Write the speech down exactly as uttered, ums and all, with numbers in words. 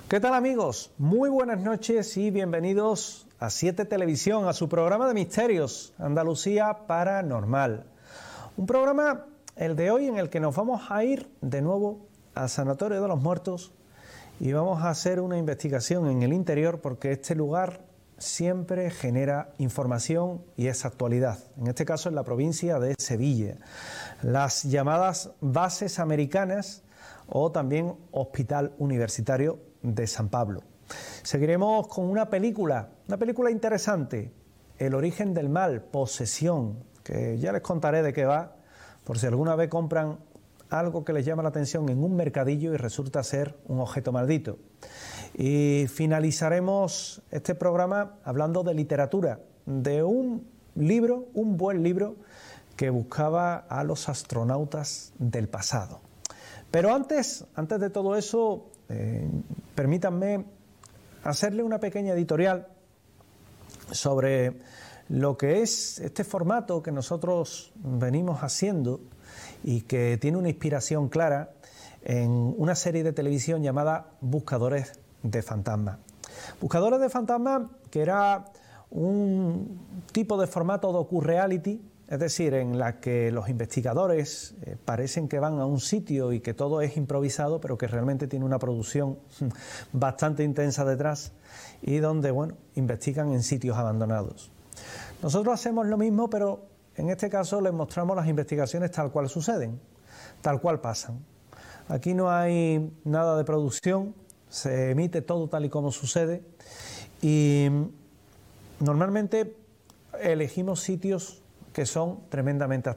¿Qué tal, amigos? Muy buenas noches y bienvenidos a siete Televisión, a su programa de misterios, Andalucía Paranormal. Un programa, el de hoy, en el que nos vamos a ir de nuevo al Sanatorio de los Muertos y vamos a hacer una investigación en el interior, porque este lugar siempre genera información y es actualidad. En este caso en la provincia de Sevilla. Las llamadas bases americanas o también Hospital Universitario de San Pablo. Seguiremos con una película, una película interesante, El origen del mal, Posesión, que ya les contaré de qué va, por si alguna vez compran algo que les llama la atención en un mercadillo y resulta ser un objeto maldito. Y finalizaremos este programa hablando de literatura, de un libro, un buen libro que buscaba a los astronautas del pasado. Pero antes, antes de todo eso, eh, permítanme hacerle una pequeña editorial sobre lo que es este formato que nosotros venimos haciendo y que tiene una inspiración clara en una serie de televisión llamada Buscadores de Fantasmas. Buscadores de Fantasmas, que era un tipo de formato docu-reality, es decir, en la que los investigadores eh, parecen que van a un sitio y que todo es improvisado, pero que realmente tiene una producción bastante intensa detrás y donde, bueno, investigan en sitios abandonados. Nosotros hacemos lo mismo, pero en este caso les mostramos las investigaciones tal cual suceden, tal cual pasan. Aquí no hay nada de producción, se emite todo tal y como sucede y normalmente elegimos sitios que son tremendamente